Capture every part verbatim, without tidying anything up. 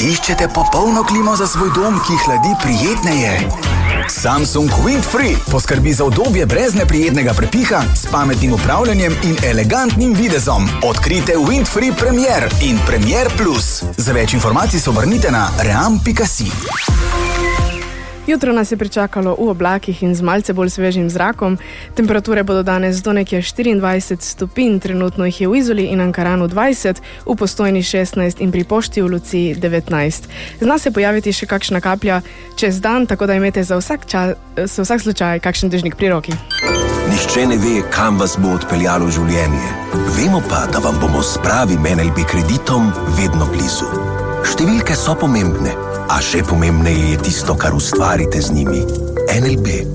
Iščete popolno klimo za svoj dom, ki hladi prijetneje? Samsung Windfree poskrbi za udobje brez neprijetnega prepiha s pametnim upravljanjem in elegantnim videzom. Odkrite Windfree Premier in Premier Plus. Za več informacij se obrnite na ream pika si. Jutro nas je pričakalo v oblakih in z malce bolj svežim zrakom. Temperature bodo danes do nekje štiriindvajset stopinj, trenutno jih je v Izoli in Ankaranu dvajset, v Postojni šestnajst in pri Pošti v Luciji devetnajst. Zna se pojaviti še kakšna kaplja čez dan, tako da imete za vsak, čas, za vsak slučaj kakšen dežnik pri roki. Nihče ne ve, kam vas bo odpeljalo življenje. Vemo pa, da vam bomo s pravim en el be kreditom vedno blizu. Številke so pomembne, a še pomembneje je tisto, kar ustvarite z njimi. en el be.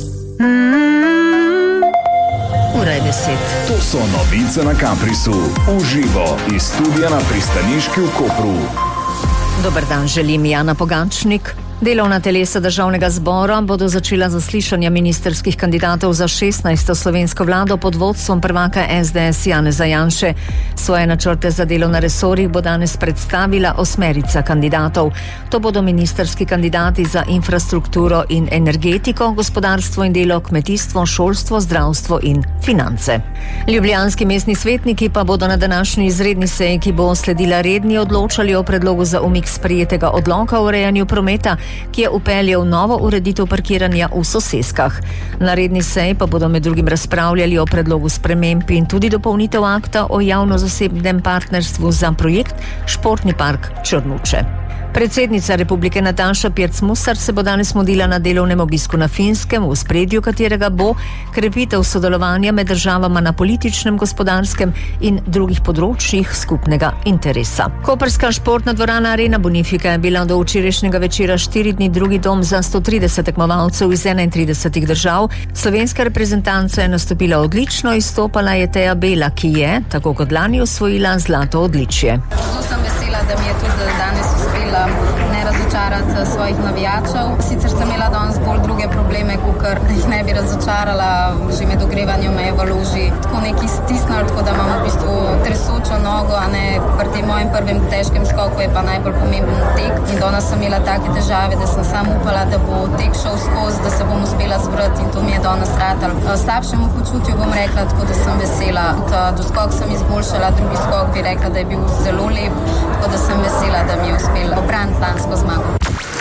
Ura je deset. To so novice na Caprisu. Uživo iz studia na Pristaniški v Kopru. Dober dan, želim Jana Pogačnik. Delovna telesa državnega zbora bodo začela zaslišanja ministerskih kandidatov za šestnajsto slovensko vlado pod vodstvom prvaka es de es Janeza Janše. Svoje načrte za delo na resorjih bo danes predstavila osmerica kandidatov. To bodo ministerski kandidati za infrastrukturo in energetiko, gospodarstvo in delo, kmetijstvo, šolstvo, zdravstvo in finance. Ljubljanski mestni svetniki pa bodo na današnji izredni seji, ki bo sledila redni, odločali o predlogu za umik sprejetega odloka o urejanju prometa, ki je upeljal novo ureditev parkiranja v soseskah. Na redni seji pa bodo med drugim razpravljali o predlogu sprememb in tudi dopolnitev akta o javno-zasebnem partnerstvu za projekt Športni park Črnuče. Predsednica republike Nataša Pirc Musar se bo danes mudila na delovnem obisku na Finskem, v ospredju katerega bo krepitev sodelovanja med državama na političnem, gospodarskem in drugih področjih skupnega interesa. Koprska športna dvorana Arena Bonifika je bila do včerajšnjega večera štiri dni drugi dom za sto trideset tekmovalcev iz enaintridesetih držav. Slovenska reprezentanca je nastopila odlično, izstopala je Teja Bela, ki je, tako kot lani, osvojila zlato odličje. Zelo sem vesela, da mi je tudi danes uspela ne razočarati svojih navijačev. Sicer sem imela danes bolj druge probleme, kakor jih ne bi razočarala. Že med ogrevanjem me je v loži tako neki stisnil, tako da imam v bistvu tresočo nogo, a ne pri tem mojem prvem težkem skoku je pa najbolj pomemben tek. In danes sem imela take težave, da sem samo upala, da bo tek šel skozi, da se bom uspela zbrati in to mi je danes ratal. Slabšemu počutju bom rekla, tako da sem vesela. Do skok sem izboljšala, drugi skok bi rekla, da je bil zelo lep, tako da sem vesela, da mi je uspela obraniti lansko zmago.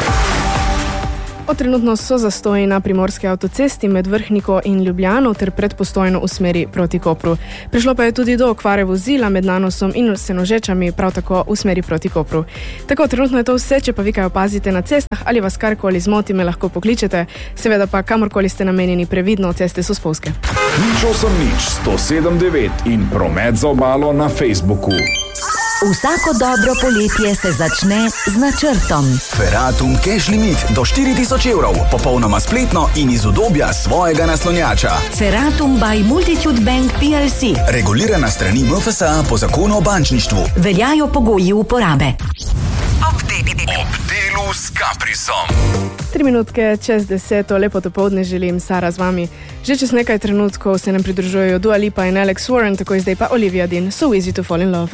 O trenutno so zastoji na primorski avtocesti med Vrhniko in Ljubljano ter pred Postojno v smeri proti Kopru. Prišlo pa je tudi do okvare vozila med Nanosom in Senožečami, prav tako v smeri proti Kopru. Tako, trenutno je to vse, če pa vi kaj opazite na cestah ali vas karkoli zmoti, me lahko pokličete. Seveda pa kamorkoli ste namenjeni, previdno, ceste so spolzke. Nič osem nič sto sedem devet in promet za obalo na Facebooku. Vsako dobro poletje se začne z načrtom. Ferratum Cash Limit do štiri tisoč evrov, popolnoma spletno in iz udobja svojega naslonjača. Ferratum by Multitude Bank P L C. Regulirana strani M F S A po zakonu o bančništvu. Veljajo pogoji uporabe. Ob delu s Caprisom. Tri minutke čez deseto, lepo dopoldne želim, Sara z vami. Že čez nekaj trenutkov se nam pridružujejo Dua Lipa in Alex Warren, tako zdaj pa Olivia Dean, So Easy to Fall in Love.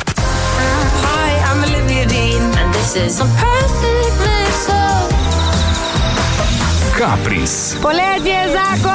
Is a perfect mix of Capris. Poletje zakon!